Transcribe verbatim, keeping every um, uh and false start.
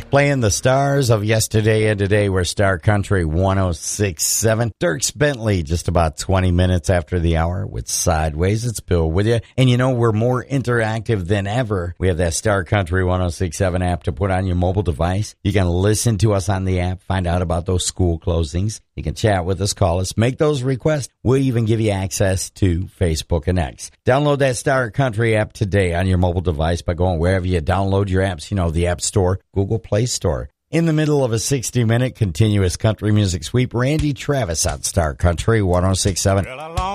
Playing the stars of yesterday and today, we're Star Country one oh six point seven. Dierks Bentley, just about twenty minutes after the hour with Sideways. It's Bill with you. And you know, we're more interactive than ever. We have that Star Country one oh six point seven app to put on your mobile device. You can listen to us on the app, find out about those school closings. You can chat with us, call us, make those requests. We'll even give you access to Facebook and X. Download that Star Country app today on your mobile device by going wherever you download your apps. You know, the App Store, Google Play Store. In the middle of a sixty-minute continuous country music sweep, Randy Travis on Star Country one oh six point seven.